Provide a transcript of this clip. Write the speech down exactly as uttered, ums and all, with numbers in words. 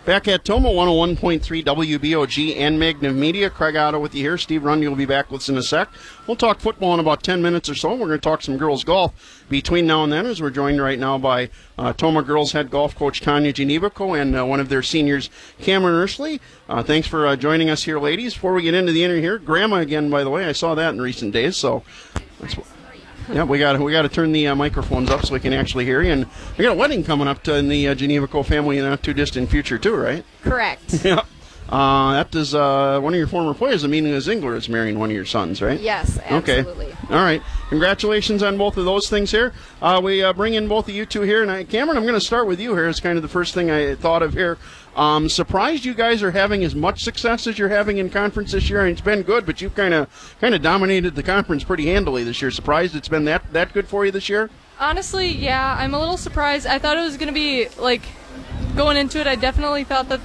Back at Toma, one oh one point three W B O G and Magna Media. Craig Otto with you here. Steve Rundy will be back with us in a sec. We'll talk football in about ten minutes or so. We're going to talk some girls golf between now and then, as we're joined right now by uh, Toma girls head golf coach Tanya Genevico and uh, one of their seniors, Cameron Ursley. Uh, thanks for uh, joining us here, ladies. Before we get into the interview here, Grandma again, by the way. I saw that in recent days, so that's what. Yeah, we got we got to turn the uh, microphones up so we can actually hear you. And we got a wedding coming up to, in the uh, Genevico family in the not too distant future too, right? Correct. Yeah. Uh, that is uh, one of your former players, Amelia Zingler, is marrying one of your sons, right? Yes, absolutely. Okay. All right. Congratulations on both of those things here. Uh, we uh, bring in both of you two here. And I, Cameron, I'm going to start with you here. It's kind of the first thing I thought of here. Um, surprised you guys are having as much success as you're having in conference this year. And it's been good, but you've kind of kind of dominated the conference pretty handily this year. Surprised it's been that, that good for you this year? Honestly, yeah. I'm a little surprised. I thought it was going to be, like, going into it, I definitely thought that